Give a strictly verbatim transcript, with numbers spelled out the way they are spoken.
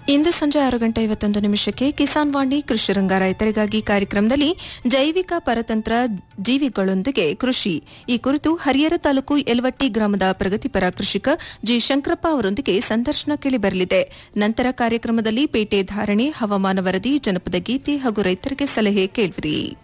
ಇಂದು ಸಂಜೆ ಆರು ಗಂಟೆ ಐವತ್ತೊಂದು ನಿಮಿಷಕ್ಕೆ ಕಿಸಾನ್ ವಾಣಿ ಕೃಷಿರಂಗ ರೈತರಿಗಾಗಿ ಕಾರ್ಯಕ್ರಮದಲ್ಲಿ ಜೈವಿಕ ಪರತಂತ್ರ ಜೀವಿಗಳೊಂದಿಗೆ ಕೃಷಿ ಈ ಕುರಿತು ಹರಿಹರ ತಾಲೂಕು ಯಲವಟ್ಟಿ ಗ್ರಾಮದ ಪ್ರಗತಿಪರ ಕೃಷಿಕ ಜಿ ಶಂಕರಪ್ಪ ಅವರೊಂದಿಗೆ ಸಂದರ್ಶನ ಕೇಳಿಬರಲಿದೆ. ನಂತರ ಕಾರ್ಯಕ್ರಮದಲ್ಲಿ ಪೇಟೆ ಧಾರಣೆ, ಹವಾಮಾನ ವರದಿ, ಜನಪದ ಗೀತೆ ಹಾಗೂ ರೈತರಿಗೆ ಸಲಹೆ ಕೇಳಿವಿರಿ.